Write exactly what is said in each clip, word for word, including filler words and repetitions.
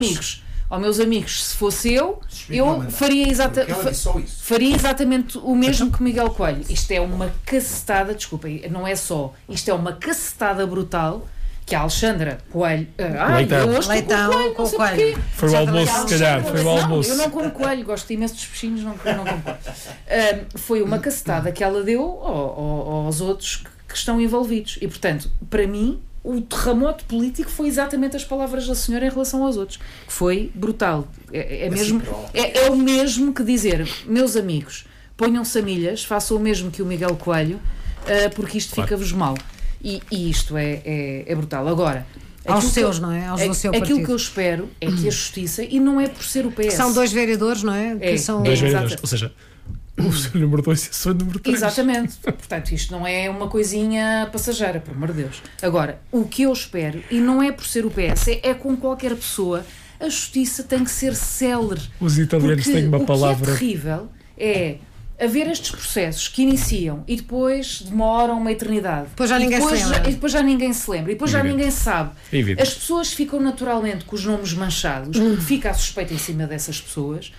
amigos, aos meus amigos, se fosse eu, eu faria, exata, fa, faria exatamente o mesmo que Miguel Coelho. Isto é uma cacetada, desculpem, não é só, isto é uma cacetada brutal que a Alexandra Coelho. Ah, Leitão. eu hoje Leitão, coelho, com não sei coelho. porquê. Foi o almoço, se calhar, foi o almoço. Não, eu não como coelho, gosto imenso dos peixinhos, não, não como coelho. Uh, foi uma cacetada que ela deu ao, ao, aos outros que, que estão envolvidos. E, portanto, para mim, o terremoto político foi exatamente as palavras da senhora em relação aos outros, que foi brutal. É, é, mesmo, é, é o mesmo que dizer, meus amigos, ponham-se a milhas, façam o mesmo que o Miguel Coelho, uh, porque isto claro. fica-vos mal. E, e isto é, é, é brutal. Agora, aos seus, que, não é? Aos é, do seu aquilo partido. que eu espero é que a justiça, e não é por ser o P S. São dois vereadores, não é? é que são dois é, vereadores, exato. ou seja, o seu número dois e o seu número três. Exatamente. Portanto, isto não é uma coisinha passageira, por amor de Deus. Agora, o que eu espero, e não é por ser o P S, é, é com qualquer pessoa, a justiça tem que ser célere. Os italianos têm uma palavra. O que é terrível é haver estes processos que iniciam e depois demoram uma eternidade. Depois já ninguém depois se lembra. Já, e depois já ninguém se lembra. E depois Evidente. já ninguém sabe. Evidente. As pessoas ficam naturalmente com os nomes manchados, porque fica a suspeita em cima dessas pessoas.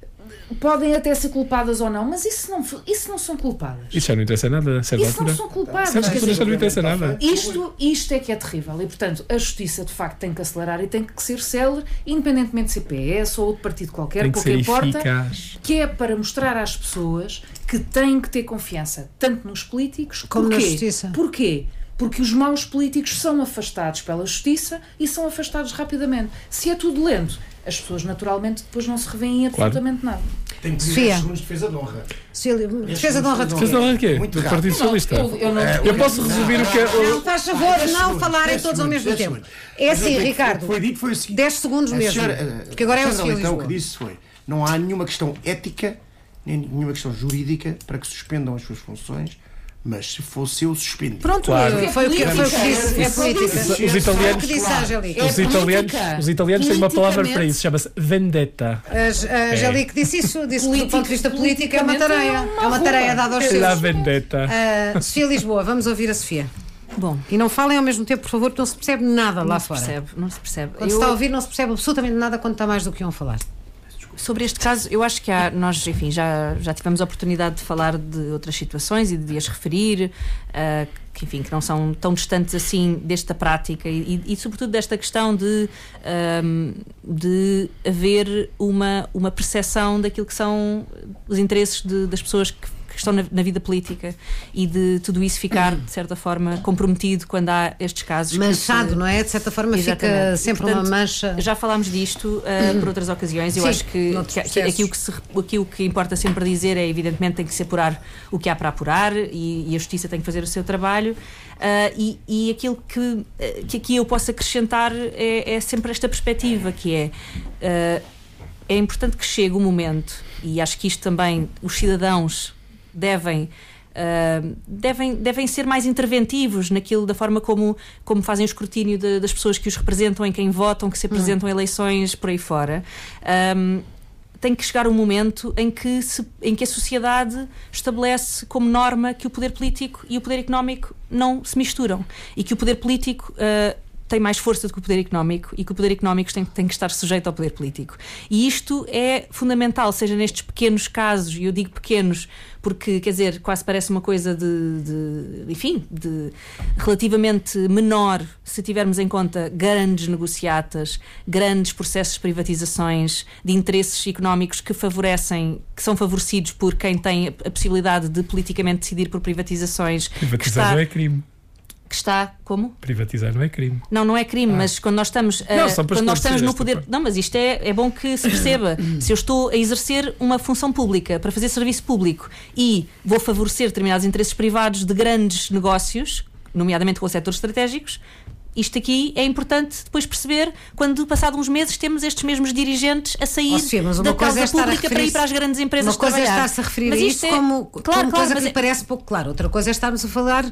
Podem até ser culpadas ou não, mas isso não, isso não são culpadas. Isso já não interessa nada, certa Isso altura. não são culpadas. Certa Quer altura dizer, já não interessa nada. Isto, isto é que é terrível e, portanto, a justiça de facto tem que acelerar e tem que ser célere, independentemente de C P S ou outro partido qualquer, Tem que pouco ser importa, eficaz. que é para mostrar às pessoas que têm que ter confiança, tanto nos políticos como porquê? na justiça. Porquê? Porque os maus políticos são afastados pela justiça e são afastados rapidamente. Se é tudo lento, as pessoas naturalmente depois não se revêem em absolutamente claro. nada. Tem que Sofia. ser segundos de defesa de honra. Sofia, defesa de honra de Defesa de honra de quê? Muito Do rápido. Partido Socialista. Eu, eu não, Eu posso resumir o que é. Não, faz favor, dez não segundos, falarem dez todos ao segundos, mesmo dez tempo. segundos. É Mas assim, o que Ricardo, foi dito foi o seguinte: dez segundos a mesmo. senhora, Porque agora é o Sandra Sofia Leitão, Lisboa. o que disse foi: não há nenhuma questão ética, nem nenhuma questão jurídica para que suspendam as suas funções, mas se fosse eu, suspendi. Pronto, Claro. foi o que foi o que disse. É política. Os Foi o italianos, que disse a Angélica. os italianos, os italianos têm uma palavra para isso, chama-se vendetta. A Angélica disse isso, disse que do ponto de vista político é uma politicamente tareia. é uma É uma tareia roupa. dada aos É a seus. vendetta. Uh, Sofia Lisboa, vamos ouvir a Sofia. Bom, E não falem ao mesmo tempo, por favor, porque não se percebe nada lá não se fora. percebe, não se percebe. Quando se Eu- está a ouvir, não se percebe absolutamente nada quando está mais do que um a falar. Sobre este caso, eu acho que há, nós, enfim, já, já tivemos a oportunidade de falar de outras situações e de as referir, uh, que, enfim, que não são tão distantes assim desta prática e, e, e sobretudo desta questão de, um, de haver uma, uma percepção daquilo que são os interesses de, das pessoas que que estão na, na vida política e de tudo isso ficar, de certa forma, comprometido quando há estes casos. Manchado, que se, não é? De certa forma fica Exatamente. sempre Portanto, uma mancha. Já falámos disto uh, por outras ocasiões. Eu Sim, acho que, noutros que, que processos. aquilo, que se, aquilo que importa sempre dizer é, evidentemente, tem que se apurar o que há para apurar e, e a justiça tem que fazer o seu trabalho. Uh, e, e aquilo que, uh, que aqui eu posso acrescentar é, é sempre esta perspectiva, que é uh, é importante que chegue o momento, e acho que isto também os cidadãos devem Uh, devem, devem ser mais interventivos naquilo da forma como, como fazem o escrutínio de, das pessoas que os representam, em quem votam, que se apresentam em eleições por aí fora. Um, tem que chegar um momento em que, se, em que a sociedade estabelece como norma que o poder político e o poder económico não se misturam e que o poder político uh, tem mais força do que o poder económico e que o poder económico tem, tem que estar sujeito ao poder político. E isto é fundamental, seja nestes pequenos casos, e eu digo pequenos porque, quer dizer, quase parece uma coisa de, de enfim, de relativamente menor, se tivermos em conta grandes negociatas, grandes processos de privatizações, de interesses económicos que favorecem, que são favorecidos por quem tem a possibilidade de politicamente decidir por privatizações. Privatizar está, não é crime. Que está, como? Privatizar não é crime. Não, não é crime, ah. mas quando nós estamos, uh, não, só quando nós estamos no esta poder. parte. Não, mas isto é, é bom que se perceba. Se eu estou a exercer uma função pública para fazer serviço público e vou favorecer determinados interesses privados de grandes negócios, nomeadamente com os setores estratégicos, isto aqui é importante depois perceber quando, passado uns meses, temos estes mesmos dirigentes a sair oh, Sofia, da causa é pública para ir para as grandes empresas trabalhar. Uma coisa trabalhar. é estar-se a referir mas a isso é, como, claro, como claro, coisa mas que lhe é, parece pouco claro. Outra coisa é estarmos a falar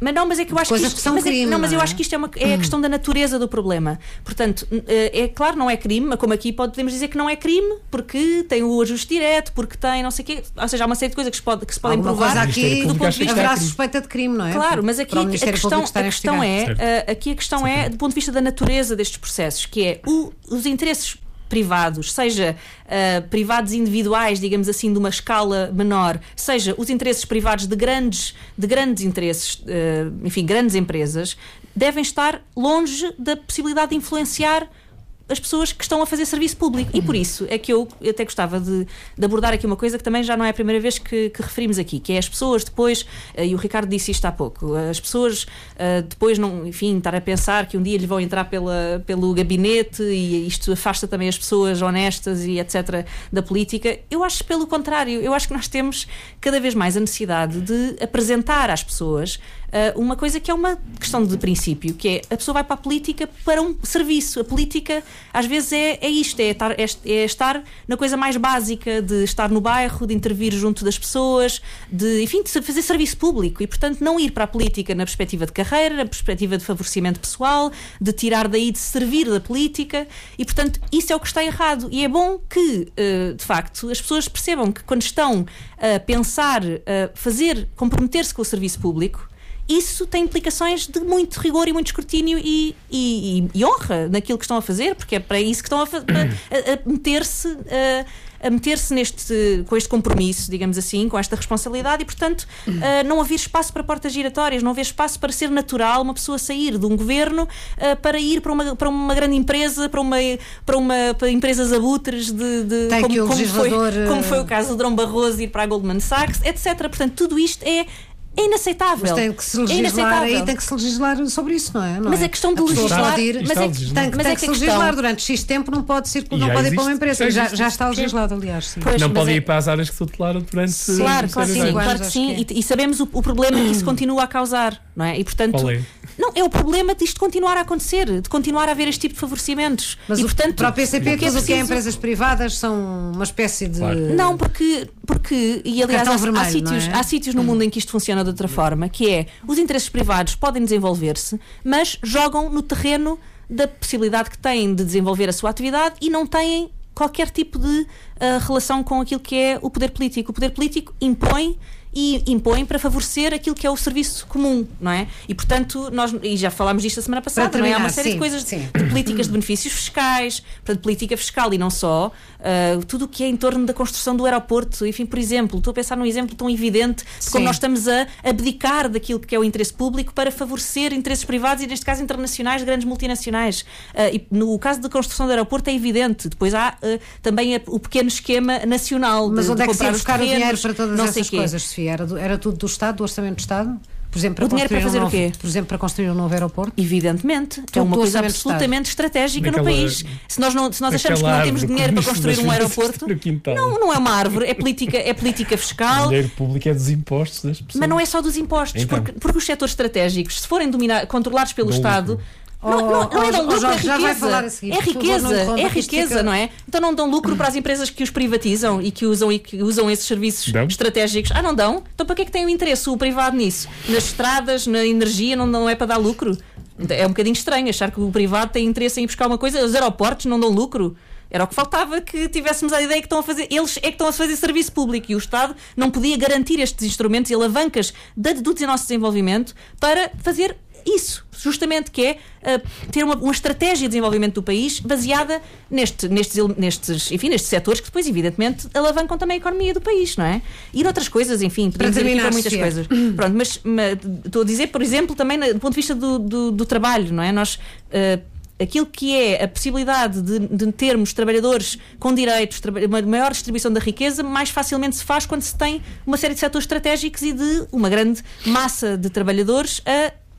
Mas não, mas é que eu acho Coisas que, isto, que são mas crime, é, não, mas não eu é? acho que isto é, uma, é a questão da natureza do problema. Portanto, é claro, não é crime, mas como aqui podemos dizer que não é crime, porque tem o ajuste direto, porque tem não sei o quê, ou seja, há uma série de coisas que se, pode, que se podem Alguma provar coisa aqui do ponto de vista. haverá suspeita de crime, não é? Claro, mas aqui Para o a Ministério questão, Público estar a a questão investigar. é, uh, aqui a questão é do ponto de vista da natureza destes processos, que é o, os interesses privados, seja uh, privados individuais, digamos assim, de uma escala menor, seja os interesses privados de grandes, de grandes interesses, uh, enfim, grandes empresas, devem estar longe da possibilidade de influenciar as pessoas que estão a fazer serviço público. E por isso é que eu até gostava de, de abordar aqui uma coisa que também já não é a primeira vez que, que referimos aqui, que é as pessoas depois, e o Ricardo disse isto há pouco, as pessoas depois, não, enfim, estar a pensar que um dia lhe vão entrar pela, pelo gabinete e isto afasta também as pessoas honestas e etcétera da política. Eu acho pelo contrário, eu acho que nós temos cada vez mais a necessidade de apresentar às pessoas uh, uma coisa que é uma questão de princípio, que é a pessoa vai para a política para um serviço. A política às vezes é, é isto, é estar, é, é estar na coisa mais básica de estar no bairro, de intervir junto das pessoas, de, enfim, de fazer serviço público e, portanto, não ir para a política na perspectiva de carreira, na perspectiva de favorecimento pessoal, de tirar daí de servir da política e, portanto, isso é o que está errado. E é bom que, uh, de facto, as pessoas percebam que quando estão a pensar, a fazer, comprometer-se com o serviço público, isso tem implicações de muito rigor e muito escrutínio e, e, e honra naquilo que estão a fazer, porque é para isso que estão a, a, a meter-se a, a meter-se neste, com este compromisso, digamos assim, com esta responsabilidade e, portanto, a, não haver espaço para portas giratórias, não haver espaço para ser natural uma pessoa sair de um governo a, para ir para uma, para uma grande empresa, para, uma, para, uma, para empresas abutres de, de Tem como, que o como, legislador... foi, como foi o caso do Drão Barroso ir para a Goldman Sachs, etcétera. Portanto, tudo isto é É inaceitável. Mas tem que se é legislar aí, tem que se legislar sobre isso, não é? Não mas é? a questão de a pessoa legislar, pode ir, mas é que, tem, mas tem é que que se a legislar questão, durante X tempo, não pode circular, não já pode ir para uma existe, empresa. já Já, já está legislado, aliás. Sim. Pois, não mas pode é- ir para as áreas que se tutelaram durante Claro, uma claro que série sim, de anos. claro que acho sim. que E, e sabemos o, o problema que isso continua a causar, não é? E portanto, Qual é? não, é o problema disto continuar a acontecer, de continuar a haver este tipo de favorecimentos. Mas e, o, portanto, para o P C P, o que é tudo o que é preciso- empresas privadas são uma espécie de... Claro. Não, porque, porque e aliás, Cartão há, vermelho, há sítios, não é? há sítios no mundo em que isto funciona de outra forma, que é os interesses privados podem desenvolver-se, mas jogam no terreno da possibilidade que têm de desenvolver a sua atividade e não têm qualquer tipo de uh, relação com aquilo que é o poder político. O poder político impõe e impõe para favorecer aquilo que é o serviço comum, não é? E portanto, nós, e já falámos disto a semana passada, Para não é? Há uma terminar, série sim, de coisas, sim. de políticas de benefícios fiscais, portanto, política fiscal e não só, uh, tudo o que é em torno da construção do aeroporto, enfim, por exemplo, estou a pensar num exemplo tão evidente de como Sim. nós estamos a abdicar daquilo que é o interesse público para favorecer interesses privados e, neste caso, internacionais, de grandes multinacionais. Uh, e no caso da construção do aeroporto é evidente. Depois há uh, também a- o pequeno esquema nacional Mas de, onde de é que se ia comprar os buscar o terrenos, dinheiro para todas não sei essas quê. coisas, Sofia? Era do, era tudo do Estado, do Orçamento do Estado? Por exemplo, para O dinheiro para construir um fazer o novo, quê? Por exemplo, para construir um novo aeroporto? Evidentemente, Tudo é uma do coisa Orçamento de absolutamente estratégica Naquela- no país. Se nós, não, se nós achamos que não Aquela temos árvore dinheiro para com construir um das aeroporto, no quintal. não, não é uma árvore, é política, é política O fiscal. dinheiro público é dos impostos das pessoas. Mas não é só dos impostos, Então. porque, porque os setores estratégicos, se forem dominar, controlados pelo Dão Estado, lucro. não, não, não é Oh, dão oh, lucro, é Jorge, já vai riqueza. falar a seguir, É por favor, riqueza, não interrompa, é que isto riqueza, fica- não é? Então não dão lucro para as empresas que os privatizam e que usam, e que usam esses serviços Dão. estratégicos. Ah, não dão? Então para que é que tem o interesse o privado nisso? Nas estradas, na energia, não, não é para dar lucro? Então, é um bocadinho estranho achar que o privado tem interesse em ir buscar uma coisa. Os aeroportos não dão lucro. Era o que faltava, que tivéssemos a ideia que estão a fazer. Eles é que estão a fazer serviço público e o Estado não podia garantir estes instrumentos e alavancas da- do nosso desenvolvimento para fazer isso, justamente, que é uh, ter uma, uma estratégia de desenvolvimento do país baseada neste, nestes, ele- nestes, enfim, nestes setores que depois, evidentemente, alavancam também a economia do país, não é? E noutras coisas, enfim, podemos dizer aqui terminar, para muitas Sofia. coisas. Pronto, mas, mas estou a dizer, por exemplo, também na- do ponto de vista do, do, do trabalho, não é? Nós. Uh, Aquilo que é a possibilidade de, de termos trabalhadores com direitos, traba- uma maior distribuição da riqueza, mais facilmente se faz quando se tem uma série de setores estratégicos e de uma grande massa de trabalhadores a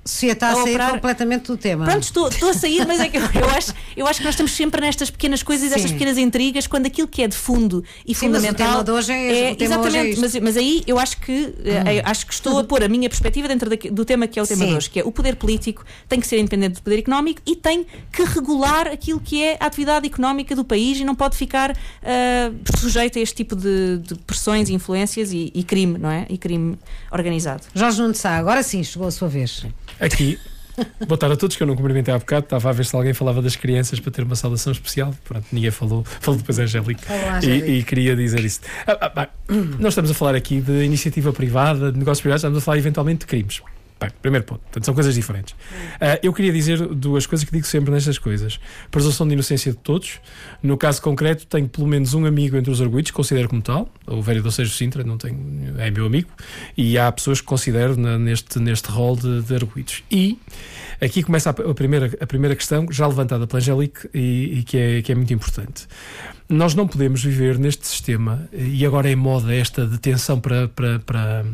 Se está a, a sair operar... completamente do tema. Pronto, estou, estou a sair, mas é que eu, eu, acho, eu acho que nós estamos sempre nestas pequenas coisas, Sim. estas pequenas intrigas, quando aquilo que é de fundo e Sim, fundamental. Mas o tema de hoje é, é, o tema exatamente, hoje é mas, mas aí eu acho que, hum. eu acho que estou a pôr a minha perspectiva dentro da, do tema que é o tema Sim. de hoje, que é o poder político tem que ser independente do poder económico e tem que regular aquilo que é a atividade económica do país e não pode ficar uh, sujeito a este tipo de, de pressões, influências e, e crime, não é? E crime organizado. Jorge Nunes Sá, agora sim, chegou a sua vez. Aqui. Boa tarde a todos, que eu não cumprimentei há bocado. Estava a ver se alguém falava das crianças para ter uma saudação especial. Pronto, ninguém falou. Falou depois a Angélica. E, e queria dizer isso. Ah, ah, ah, nós estamos a falar aqui de iniciativa privada, de negócios privados, estamos a falar eventualmente de crimes. Bem, primeiro ponto. Portanto, são coisas diferentes. Uh, eu queria dizer duas coisas que digo sempre nestas coisas. Presunção de inocência de todos. No caso concreto, tenho pelo menos um amigo entre os arguidos, considero como tal. O vereador Sérgio Sintra não tenho, é meu amigo. E há pessoas que considero na, neste, neste rol de, de arguidos. E aqui começa a, a, primeira, a primeira questão, já levantada pela Angélica, e, e que, é, que é muito importante. Nós não podemos viver neste sistema, e agora é moda esta detenção para... para, para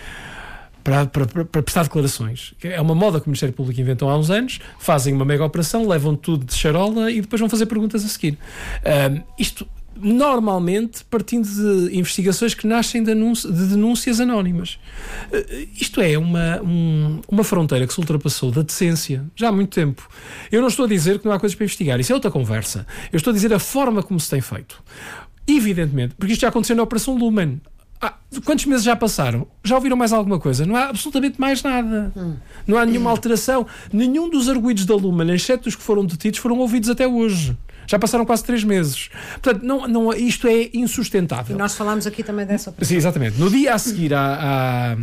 Para, para, para prestar declarações. É uma moda que o Ministério Público inventou há uns anos, fazem uma mega operação, levam tudo de charola e depois vão fazer perguntas a seguir. Um, isto, normalmente, partindo de investigações que nascem de, anúncio, de denúncias anónimas. Uh, isto é uma, um, uma fronteira que se ultrapassou da decência já há muito tempo. Eu não estou a dizer que não há coisas para investigar, isso é outra conversa. Eu estou a dizer a forma como se tem feito. Evidentemente, porque isto já aconteceu na Operação Lumen. Ah, quantos meses já passaram? Já ouviram mais alguma coisa? Não há absolutamente mais nada. Hum. Não há nenhuma alteração. Nenhum dos arguidos da Lumen, exceto os que foram detidos, foram ouvidos até hoje. Já passaram quase três meses. Portanto, não, não, isto é insustentável. E nós falámos aqui também dessa operação. Sim, exatamente. No dia a seguir à,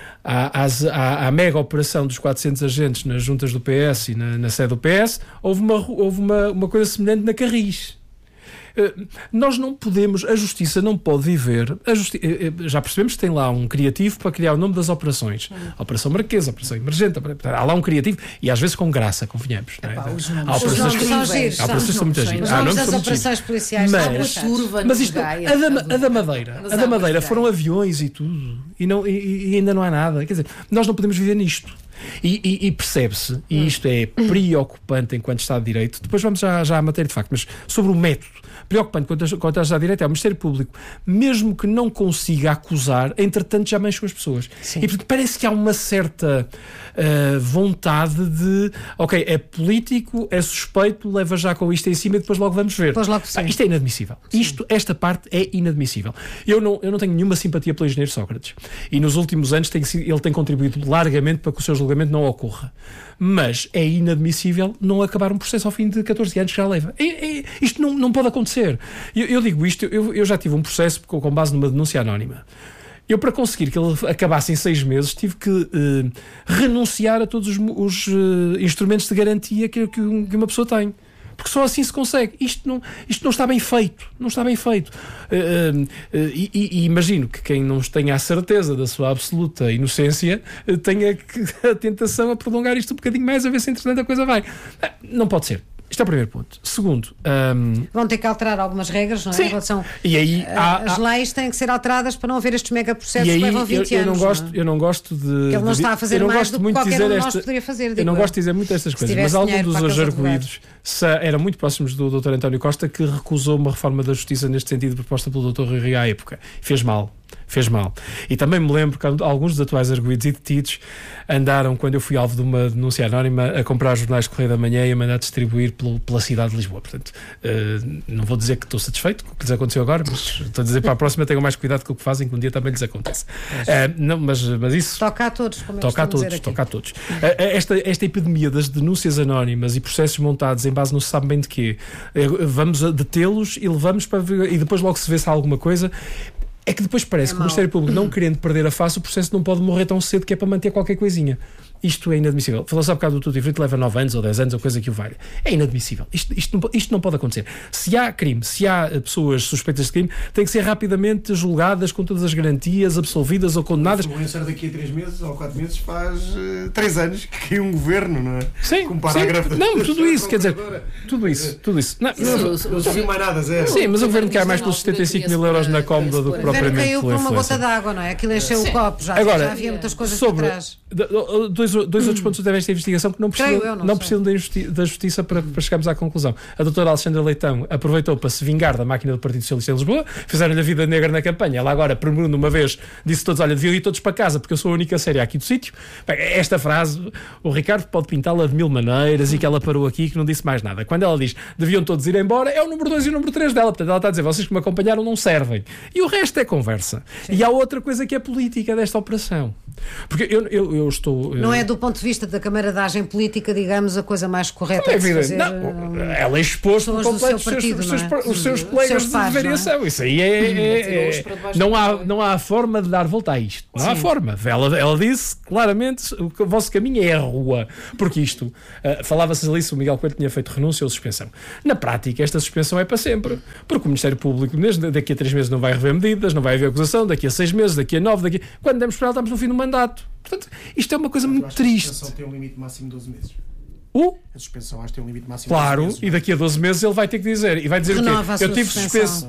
à, à, à, à mega operação dos quatrocentos agentes nas juntas do P S e na, na sede do P S, houve uma, houve uma, uma coisa semelhante na Carris. Uh, nós não podemos, a justiça não pode viver, a justi- uh, já percebemos que tem lá um criativo para criar o nome das operações, hum. a Operação Marquesa, a Operação Emergente, há lá um criativo e às vezes com graça, convenhamos. Epá, não é? Os nomes, os nomes são giros. Há operações que são muito giros. Os nomes das operações policiais mas, mas isto, a da, a da Madeira, a da Madeira foram aviões e tudo, e, não, e, e ainda não há nada. Quer dizer, nós não podemos viver nisto. E, e, e percebe-se, e isto é preocupante enquanto Estado de Direito, depois vamos já, já à matéria de facto, mas sobre o método, preocupante quanto, quanto ao Estado de Direito é o Ministério Público, mesmo que não consiga acusar, entretanto já mexe com as pessoas. Sim. E portanto parece que há uma certa uh, vontade de, ok, é político, é suspeito, leva já com isto em cima e depois logo vamos ver. Logo ah, isto é inadmissível. Isto, esta parte é inadmissível. Eu não, eu não tenho nenhuma simpatia pelo engenheiro Sócrates. E nos últimos anos tem, ele tem contribuído largamente para que o seu julgamento não ocorra. Mas é inadmissível não acabar um processo ao fim de catorze anos que já leva. É, é, isto não, não pode acontecer. Eu, eu digo isto, eu, eu já tive um processo com, com base numa denúncia anónima. Eu, para conseguir que ele acabasse em seis meses, tive que uh, renunciar a todos os, os uh, instrumentos de garantia que, que uma pessoa tem. Porque só assim se consegue. Isto não, isto não está bem feito. Não está bem feito. Uh, uh, uh, e, e imagino que quem não tenha a certeza da sua absoluta inocência uh, tenha que, a tentação a prolongar isto um bocadinho mais, a ver se entretanto a coisa vai. Uh, não pode ser. Isto é o primeiro ponto. Segundo... Um... Vão ter que alterar algumas regras, não é? Sim. Relação, e aí há, as leis têm que ser alteradas para não haver estes megaprocessos que levam vinte eu, eu anos. Não gosto, não é? Eu não gosto de... Que ele não está a fazer mais do que qualquer um de nós esta, poderia fazer. Eu não eu. gosto de dizer muito estas coisas, mas algum dos hoje arguídos eram muito próximos do doutor António Costa, que recusou uma reforma da justiça neste sentido proposta pelo doutor Rui Rio à época. Fez mal. Fez mal. E também me lembro que alguns dos atuais arguidos e detidos andaram, quando eu fui alvo de uma denúncia anónima, a comprar jornais de Correio da Manhã e a mandar distribuir pelo, pela cidade de Lisboa. Portanto, uh, não vou dizer que estou satisfeito com o que lhes aconteceu agora, mas estou a dizer para a próxima tenham mais cuidado com o que fazem, que um dia também lhes acontece. Uh, não, mas, mas isso... Toca a todos, como toca a todos, toca a todos. Uh, esta, esta epidemia das denúncias anónimas e processos montados em base não se sabe bem de quê. Uh, vamos a detê-los e levamos para ver, e depois logo se vê se há alguma coisa. É que depois parece é que o Ministério Público, não querendo perder a face, o processo não pode morrer tão cedo, que é para manter qualquer coisinha. Isto é inadmissível. Falou-se há bocado do tudo diferente, leva nove anos ou dez anos ou coisa que o valha. É inadmissível. Isto, isto, não, isto não pode acontecer. Se há crime, se há pessoas suspeitas de crime, têm que ser rapidamente julgadas com todas as garantias, absolvidas ou condenadas. O Influencer daqui a três meses ou quatro meses faz uh, três anos que caiu um governo, não é? Sim. Com um parágrafo. Sim. Não, tudo isso, quer dizer, tudo isso, tudo isso. Não, não, não, não, não ouvi mais nada, Zé. Sim, mas o governo quer mais pelos setenta e cinco mil euros na cómoda do que propriamente caiu por uma gota d'água, não é? Aquilo encheu o copo, já, agora, já havia muitas coisas por trás. Dois dois outros pontos desta investigação que não precisam, eu, não não precisam da, justi da justiça para, para chegarmos à conclusão. A doutora Alexandra Leitão aproveitou para se vingar da máquina do Partido Socialista em Lisboa, fizeram-lhe a vida negra na campanha. Ela agora, por uma vez, disse todos, olha, deviam ir todos para casa porque eu sou a única séria aqui do sítio. Bem, esta frase, o Ricardo pode pintá-la de mil maneiras e que ela parou aqui e que não disse mais nada. Quando ela diz, deviam todos ir embora, é o número dois e o número três dela. Portanto, ela está a dizer, vocês que me acompanharam não servem. E o resto é conversa. Sim. E há outra coisa que é política desta operação. Porque eu, eu, eu estou... Não eu... é do ponto de vista da camaradagem política, digamos, a coisa mais correta é de se fazer. Não, ela expôs por completo os seus, os seus, é? os seus colegas seus pares, de variação. É? Isso aí é... é, é não, há, não há forma de dar volta a isto. Não Sim. há forma. Ela, ela disse claramente o, o vosso caminho é a rua. Porque isto... Uh, falava-se ali se o Miguel Coelho tinha feito renúncia ou suspensão. Na prática, esta suspensão é para sempre. Porque o Ministério Público, mesmo daqui a três meses, não vai rever medidas, não vai haver acusação, daqui a seis meses, daqui a nove, daqui a... Quando demos para ela, estamos no fim do mandato. Portanto, isto é uma coisa muito triste. A suspensão tem um limite máximo de doze meses. O? A suspensão acho que tem um limite máximo claro, de doze meses. Claro, e daqui a doze meses ele vai ter que dizer. E vai dizer Renova o quê? Eu tive suspenso.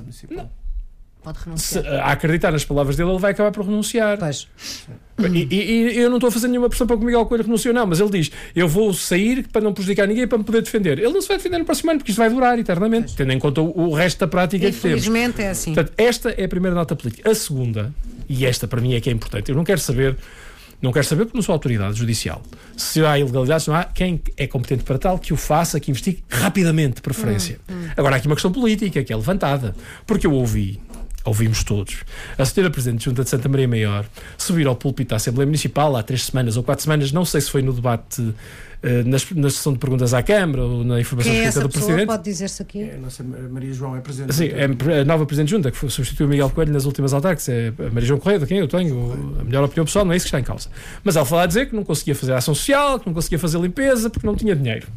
Pode renunciar. Se, a acreditar nas palavras dele, ele vai acabar por renunciar. Pois. E, e, e eu não estou a fazer nenhuma pressão para que o Miguel Coelho renunciou, não, mas ele diz: eu vou sair para não prejudicar ninguém, para me poder defender. Ele não se vai defender no próximo ano, porque isto vai durar eternamente, pois. Tendo em conta o, o resto da prática que temos. Infelizmente é assim. Portanto, esta é a primeira nota política. A segunda, e esta para mim é que é importante, eu não quero saber. Não quero saber porque não sou autoridade judicial. Se há ilegalidades, não há quem é competente para tal que o faça, que investigue rapidamente, de preferência. Hum, hum. Agora, há aqui uma questão política que é levantada. Porque eu ouvi, ouvimos todos, a senhora Presidente de Junta de Santa Maria Maior subir ao púlpito da Assembleia Municipal há três semanas ou quatro semanas, não sei se foi no debate, uh, nas, na sessão de perguntas à Câmara ou na informação escrita do pessoa? Presidente. Pode dizer-se aqui? É, a nossa Maria João é Presidente. Sim, é a nova Presidente de Junta, que substituiu o Miguel Coelho nas últimas autárquicas, é a Maria João Correia, de quem eu tenho a melhor opinião pessoal, não é isso que está em causa. Mas ela falou a dizer que não conseguia fazer ação social, que não conseguia fazer limpeza, porque não tinha dinheiro.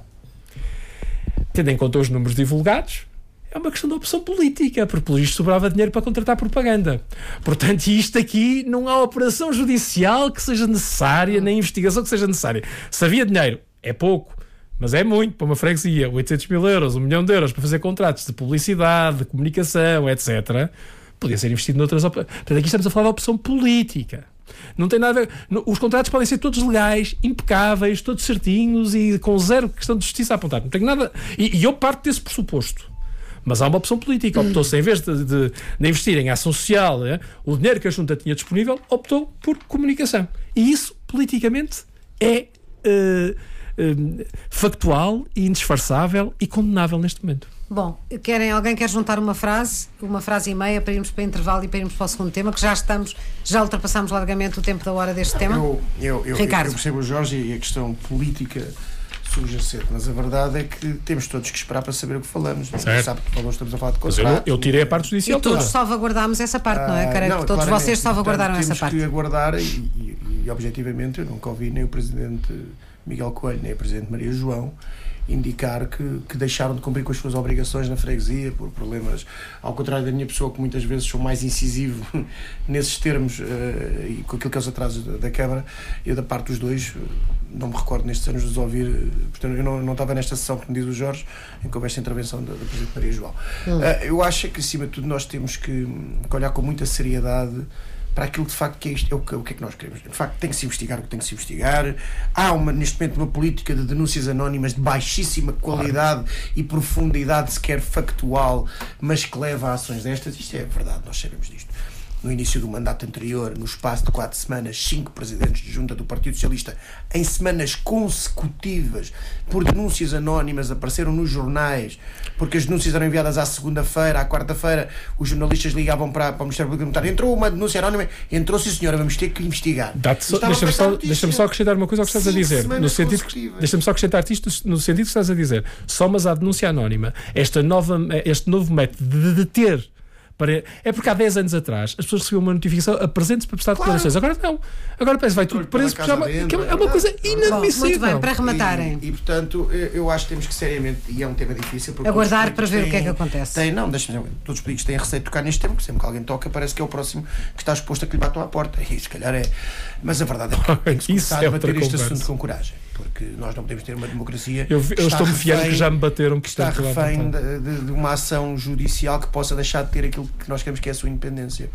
Tendo em conta os números divulgados, é uma questão de opção política, porque pelo visto sobrava dinheiro para contratar propaganda. Portanto, isto aqui não há operação judicial que seja necessária, nem investigação que seja necessária. Se havia dinheiro, é pouco, mas é muito para uma freguesia, oitocentos mil euros, um milhão de euros para fazer contratos de publicidade, de comunicação, etcétera, podia ser investido noutras opções. Portanto, aqui estamos a falar de opção política. Não tem nada a ver. Os contratos podem ser todos legais, impecáveis, todos certinhos e com zero questão de justiça a apontar. Não tem nada. E, e eu parto desse pressuposto. Mas há uma opção política. Optou-se, em vez de, de, de investir em ação social, é, o dinheiro que a Junta tinha disponível, optou por comunicação. E isso, politicamente, é uh, uh, factual e indisfarçável e condenável neste momento. Bom, querem, alguém quer juntar uma frase, uma frase e meia para irmos para o intervalo e para irmos para o segundo tema, que já estamos, já ultrapassamos largamente o tempo da hora deste tema? Eu, eu, eu, Ricardo. eu percebo o Jorge e a questão política subjacente, mas a verdade é que temos todos que esperar para saber o que falamos. Certo. Sabe que falou, estamos a falar de contratos. Mas eu, eu tirei a parte judicial. E todos salvaguardámos essa parte, não é? Creio não, que todos vocês salvaguardaram portanto, essa parte. Temos que aguardar e, e, e objetivamente eu nunca ouvi nem o Presidente Miguel Coelho nem a Presidente Maria João indicar que, que deixaram de cumprir com as suas obrigações na freguesia por problemas, ao contrário da minha pessoa, que muitas vezes sou mais incisivo nesses termos uh, e com aquilo que é os atrasos da, da Câmara. Eu, da parte dos dois, não me recordo nestes anos de os ouvir, portanto eu não, não estava nesta sessão, como diz o Jorge, em que houve esta intervenção da, da Presidente Maria João. Hum. Uh, eu acho que, acima de tudo, nós temos que, que olhar com muita seriedade para aquilo de facto que é isto, é o que, o que é que nós queremos. De facto, tem que se investigar o que tem que se investigar. Há uma, neste momento uma política de denúncias anónimas de baixíssima qualidade claro. E profundidade sequer factual, mas que leva a ações destas. Isto é verdade, nós sabemos disto. No início do mandato anterior, no espaço de quatro semanas, cinco presidentes de junta do Partido Socialista, em semanas consecutivas, por denúncias anónimas, apareceram nos jornais, porque as denúncias eram enviadas à segunda-feira, à quarta-feira, os jornalistas ligavam para, para o Ministério Público e perguntaram: entrou uma denúncia anónima? Entrou, sim senhora, vamos ter que investigar. So, Deixa-me só, deixa só acrescentar uma coisa ao que estás a dizer. No sentido que, deixa-me só acrescentar isto no sentido que estás a dizer. Só mas há denúncia anónima. Esta nova, este novo método de deter. Para... É porque há dez anos atrás as pessoas recebiam uma notificação: apresente-se para prestar claro. Declarações. Agora não. Agora parece que vai tudo preso. Já, dentro, é, é uma coisa inadmissível. Bom, muito bem, para rematarem. E, e portanto, eu acho que temos que seriamente, e é um tema difícil, aguardar para ver têm, o que é que acontece. Tem, não, deixa-me dizer, todos os políticos têm receio de tocar neste tema, porque sempre que alguém toca, parece que é o próximo que está exposto a que lhe batam à porta. E se calhar é. Mas a verdade é que tem que se começar a debater este assunto com coragem. Porque nós não podemos ter uma democracia. Eu, eu estou-me fiando que já me bateram. Que está refém de, de, de uma ação judicial que possa deixar de ter aquilo que nós queremos, que é a sua independência.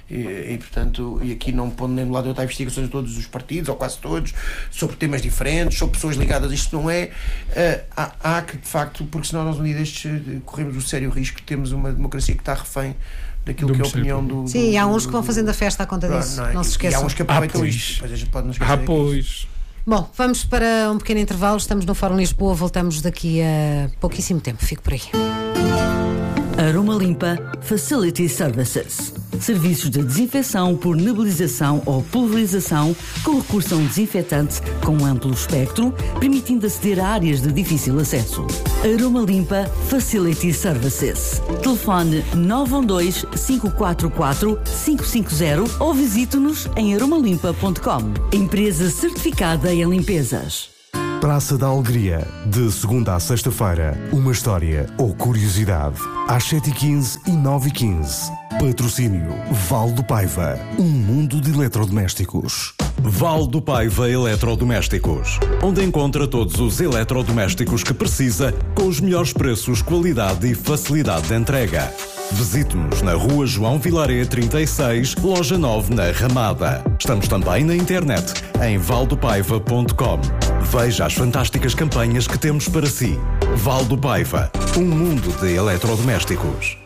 E, e portanto, e aqui não pondo nem do lado de investigações de todos os partidos, ou quase todos, sobre temas diferentes, sobre pessoas ligadas, isto não é. Uh, há, há que, de facto, porque senão nós um dia destes corremos o sério risco de termos uma democracia que está refém daquilo que é a opinião do, do... Sim, do, há uns que vão fazendo a festa à conta disso, não, é? Não se esqueçam. E há uns que aproveitam isto, depois a gente pode não esquecer. Ah, pois. Bom, vamos para um pequeno intervalo, estamos no Fórum Lisboa, voltamos daqui a pouquíssimo tempo, fico por aí. Aroma Limpa Facility Services. Serviços de desinfecção por nebulização ou pulverização com recurso a um desinfetante com amplo espectro, permitindo aceder a áreas de difícil acesso. Aroma Limpa Facility Services. Telefone nove um dois, cinco quatro quatro, cinco cinco zero ou visite-nos em aromalimpa ponto com. Empresa certificada em limpezas. Praça da Alegria, de segunda a sexta-feira, uma história ou curiosidade, às sete e quinze e nove e quinze. Patrocínio Val do Paiva, um mundo de eletrodomésticos. Val do Paiva Eletrodomésticos, onde encontra todos os eletrodomésticos que precisa, com os melhores preços, qualidade e facilidade de entrega. Visite-nos na Rua João Vilaré trinta e seis, Loja nove, na Ramada. Estamos também na internet, em val do paiva ponto com. Veja as fantásticas campanhas que temos para si. Val do Paiva, um mundo de eletrodomésticos.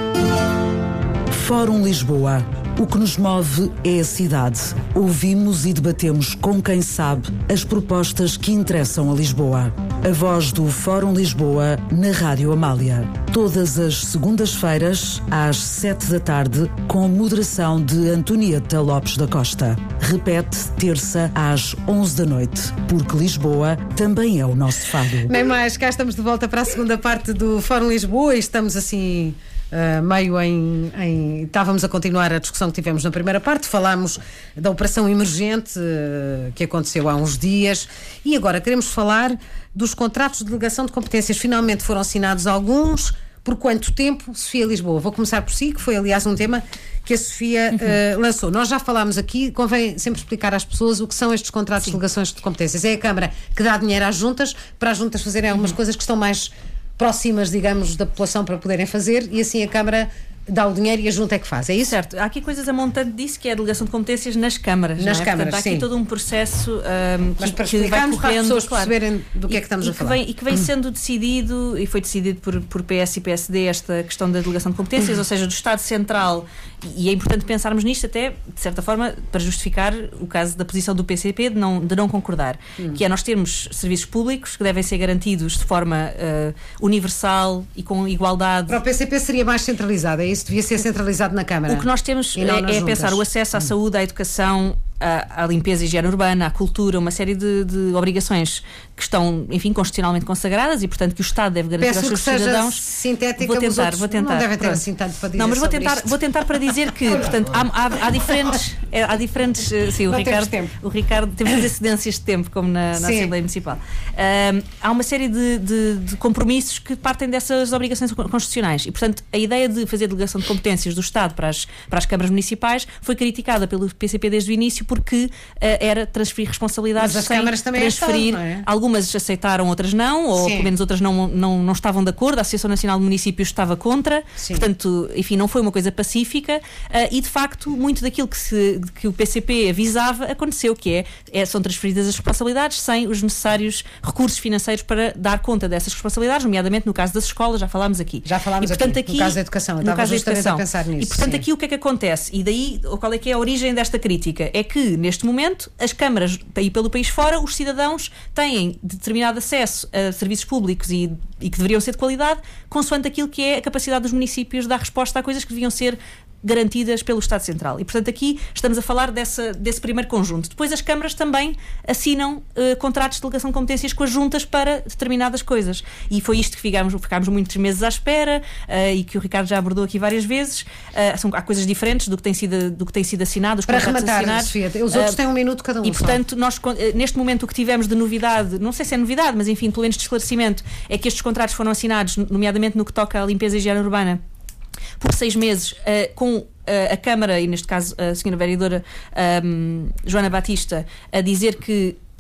Fórum Lisboa. O que nos move é a cidade. Ouvimos e debatemos com quem sabe as propostas que interessam a Lisboa. A voz do Fórum Lisboa na Rádio Amália. Todas as segundas-feiras, às sete da tarde, com moderação de Antonieta Lopes da Costa. Repete terça às onze da noite, porque Lisboa também é o nosso fado. Nem mais, cá estamos de volta para a segunda parte do Fórum Lisboa e estamos assim... Uh, meio em, em... Estávamos a continuar a discussão que tivemos na primeira parte, falámos da operação emergente uh, que aconteceu há uns dias e agora queremos falar dos contratos de delegação de competências. Finalmente foram assinados alguns. Por quanto tempo? Sofia Lisboa, vou começar por si, que foi aliás um tema que a Sofia uh, lançou. Nós já falámos aqui, convém sempre explicar às pessoas o que são estes contratos Sim. de delegações de competências. É a Câmara que dá dinheiro às juntas para as juntas fazerem algumas uhum. coisas que estão mais próximas, digamos, da população para poderem fazer, e assim a Câmara dá o dinheiro e a junta é que faz, é isso? Certo, há aqui coisas a montante disso, que é a delegação de competências nas câmaras. Nas não é? câmaras, Portanto, há aqui sim. todo um processo um, Mas que, para que vai correndo, para as pessoas claro, perceberem do que e, é que estamos e a que falar. Vem, e que vem sendo decidido, e foi decidido por, por P S e P S D, esta questão da delegação de competências, ou seja, do Estado Central, e é importante pensarmos nisto até, de certa forma, para justificar o caso da posição do P C P de não, de não concordar, hum. que é nós termos serviços públicos que devem ser garantidos de forma uh, universal e com igualdade. Para o P C P seria mais centralizado, é isso? Devia ser centralizado na Câmara. O que nós temos é, é pensar o acesso à saúde, à educação, à, à limpeza e higiene urbana, à cultura, uma série de, de obrigações que estão, enfim, constitucionalmente consagradas e, portanto, que o Estado deve garantir Peço aos seus que seja cidadãos. Sintética, vou tentar, vou tentar. Não devem ter Pronto. assim tanto para dizer. Não, mas vou tentar, isto. vou tentar para dizer que, portanto, há, há, há diferentes, há diferentes, sim, o não Ricardo, tempo. o Ricardo temos excedências de tempo, como na, na Assembleia Municipal. Um, há uma série de, de, de compromissos que partem dessas obrigações constitucionais e, portanto, a ideia de fazer delegação de competências do Estado para as, para as câmaras municipais foi criticada pelo P C P desde o início porque uh, era transferir responsabilidades. Mas as sem câmaras também transferir. É Estado, não é? Algumas aceitaram, outras não, ou Sim. pelo menos outras não, não, não estavam de acordo. A Associação Nacional de Municípios estava contra. Sim. Portanto, enfim, não foi uma coisa pacífica uh, e, de facto, muito daquilo que, se, que o P C P avisava aconteceu, que é, é são transferidas as responsabilidades sem os necessários recursos financeiros para dar conta dessas responsabilidades, nomeadamente no caso das escolas, já falámos aqui. Já falámos e, portanto, aqui, aqui, no caso da educação, eu no estava caso da justamente educação. a pensar nisso. E, portanto, sim. aqui o que é que acontece? E daí, qual é que é a origem desta crítica? É que, neste momento, as câmaras, e pelo país fora, os cidadãos têm determinado acesso a serviços públicos e, e que deveriam ser de qualidade, consoante aquilo que é a capacidade dos municípios de dar resposta a coisas que deviam ser garantidas pelo Estado Central. E, portanto, aqui estamos a falar dessa, desse primeiro conjunto. Depois as câmaras também assinam uh, contratos de delegação de competências com as juntas para determinadas coisas. E foi isto que ficámos, ficámos muitos meses à espera uh, e que o Ricardo já abordou aqui várias vezes. Uh, são, há coisas diferentes do que tem sido, do que tem sido assinado, os para contratos rematar, assinados. Sofia, os outros uh, têm um minuto cada um. E, portanto, nós, neste momento, o que tivemos de novidade, não sei se é novidade, mas, enfim, pelo menos de esclarecimento, é que estes contratos foram assinados, nomeadamente no que toca à limpeza e higiene urbana, por seis meses, uh, com uh, a Câmara, e neste caso a senhora vereadora um, Joana Batista, a dizer que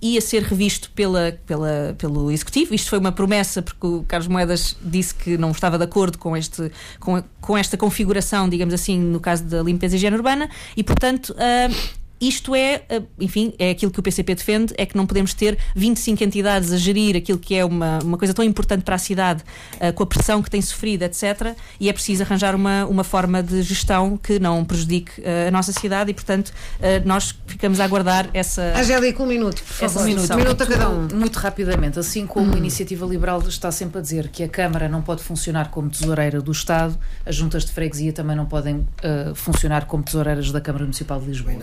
ia ser revisto pela, pela, pelo Executivo. Isto foi uma promessa, porque o Carlos Moedas disse que não estava de acordo com, este, com, com esta configuração, digamos assim, no caso da limpeza e higiene urbana, e portanto uh, isto é, enfim, é aquilo que o P C P defende, é que não podemos ter vinte e cinco entidades a gerir aquilo que é uma, uma coisa tão importante para a cidade, uh, com a pressão que tem sofrido, etcétera. E é preciso arranjar uma, uma forma de gestão que não prejudique uh, a nossa cidade e, portanto, uh, nós ficamos a aguardar essa... Angélica, um minuto, por favor. Um minuto, um minuto a cada um. Muito rapidamente, assim como hum. a Iniciativa Liberal está sempre a dizer que a Câmara não pode funcionar como tesoureira do Estado, as juntas de freguesia também não podem uh, funcionar como tesoureiras da Câmara Municipal de Lisboa.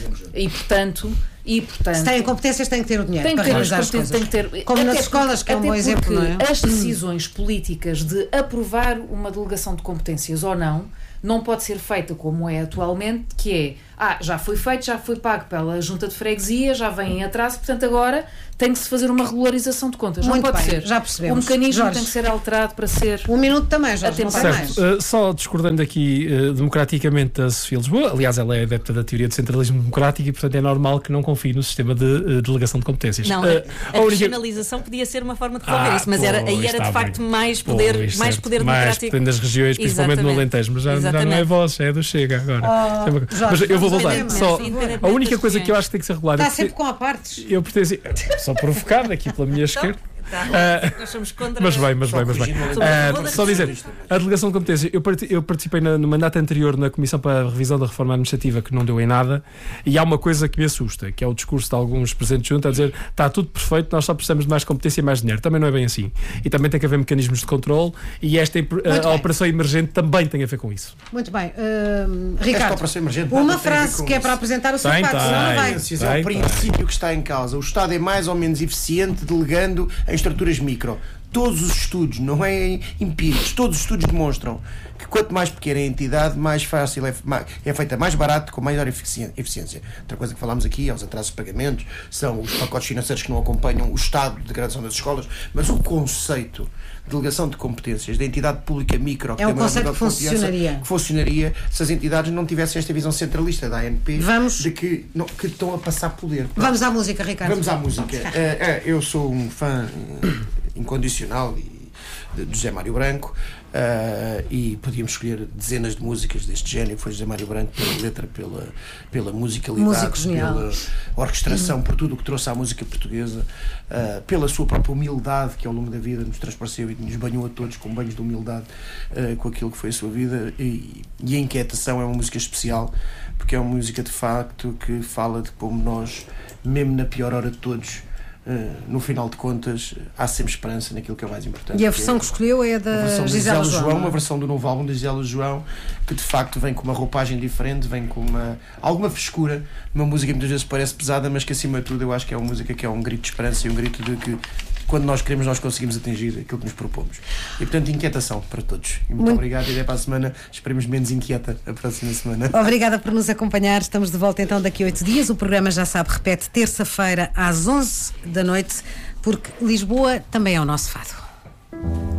E portanto, e portanto se têm competências, têm que ter o dinheiro tem para ter realizar as coisas. Tem que ter, como nas escolas, que é um bom exemplo, não é? As decisões políticas de aprovar uma delegação de competências ou não, não pode ser feita como é atualmente, que é, ah, já foi feito, já foi pago pela junta de freguesia, já vem em atraso, portanto agora tem que se fazer uma regularização de contas. Muito não pode bem, ser. Já percebemos. O mecanismo Jorge, tem que ser alterado para ser... Um minuto também, Jorge, não vai mais. Uh, só discordando aqui uh, democraticamente da Sofia Lisboa, aliás, ela é adepta da teoria do centralismo democrático e, portanto, é normal que não confie no sistema de uh, delegação de competências. Não, uh, a, a regionalização única... podia ser uma forma de resolver ah, isso, mas era, aí era de facto bem. mais poder, pois, mais poder democrático. Mais das regiões, principalmente Exatamente. no Alentejo, mas já, já não é voz, é do Chega agora. Oh, Jorge, mas eu vou voltar. Só, a única coisa que eu acho que tem que ser regulada. Está sempre com apartes. Eu pertenço, só provocado aqui pela minha esquerda. Tá, uh, nós somos contra... Mas bem, mas bem, mas bem. Uh, só dizer, a delegação de competência, eu, part, eu participei na, no mandato anterior na Comissão para a Revisão da Reforma Administrativa, que não deu em nada, e há uma coisa que me assusta, que é o discurso de alguns presidentes juntos a dizer está tudo perfeito, nós só precisamos de mais competência e mais dinheiro. Também não é bem assim. E também tem que haver mecanismos de controle, e esta a, a operação emergente também tem a ver com isso. Muito bem. Uh, Ricardo, emergente, uma frase que é para apresentar o seu tem, facto, tem, não vai. É o princípio que está em causa. O Estado é mais ou menos eficiente delegando em estruturas micro. Todos os estudos, não é empíricos, todos os estudos demonstram que quanto mais pequena é a entidade, mais fácil é, é feita mais barato, com maior eficiência. Outra coisa que falámos aqui é os atrasos de pagamentos, são os pacotes financeiros que não acompanham o estado de degradação das escolas, mas o conceito de delegação de competências da entidade pública micro, que é um tem conceito que funcionaria. que funcionaria se as entidades não tivessem esta visão centralista da A N P, Vamos. de que, não, que estão a passar poder. Vamos à música, Ricardo. Vamos à música. uh, uh, eu sou um fã uh, incondicional e de, de José Mário Branco, uh, e podíamos escolher dezenas de músicas deste género. Foi José Mário Branco pela letra, pela, pela musicalidade, pela orquestração, uhum. por tudo o que trouxe à música portuguesa, uh, pela sua própria humildade, que ao longo da vida nos transpareceu e nos banhou a todos com banhos de humildade, uh, com aquilo que foi a sua vida. E, e a Inquietação é uma música especial, porque é uma música de facto que fala de como nós, mesmo na pior hora de todos, Uh, no final de contas, há sempre esperança naquilo que é o mais importante. E a versão que, é, que escolheu é da Gisela João, João uma versão do novo álbum da Gisela João, que de facto vem com uma roupagem diferente, vem com uma, alguma frescura, uma música que muitas vezes parece pesada, mas que acima de tudo eu acho que é uma música que é um grito de esperança e um grito de que quando nós queremos nós conseguimos atingir aquilo que nos propomos. E portanto, Inquietação para todos. E muito, muito obrigado e até para a semana. Esperemos menos inquieta a próxima semana. Obrigada por nos acompanhar. Estamos de volta então daqui a oito dias. O programa, já sabe, repete terça-feira às onze da noite, porque Lisboa também é o nosso fado.